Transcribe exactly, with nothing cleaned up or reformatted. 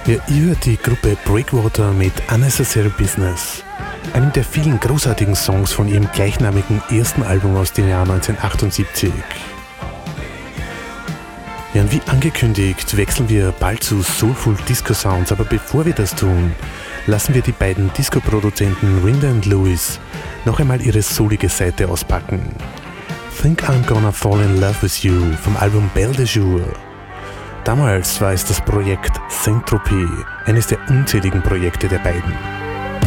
Ja, ihr hört die Gruppe Breakwater mit Unnecessary Business, einem der vielen großartigen Songs von ihrem gleichnamigen ersten Album aus dem Jahr neunzehnhundertachtundsiebzig. Ja, und wie angekündigt wechseln wir bald zu Soulful Disco Sounds, aber bevor wir das tun, lassen wir die beiden Disco-Produzenten Rinder und Lewis noch einmal ihre soulige Seite auspacken. Think I'm Gonna Fall in Love With You vom Album Belle de Jour. Damals war es das Projekt Saint-Tropez, eines der unzähligen Projekte der beiden.